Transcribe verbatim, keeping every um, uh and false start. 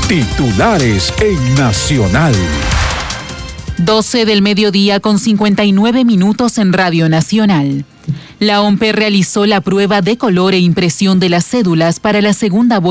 Titulares en Nacional. doce del mediodía con cincuenta y nueve minutos en Radio Nacional. La OMPE realizó la prueba de color e impresión de las cédulas para la segunda vuelta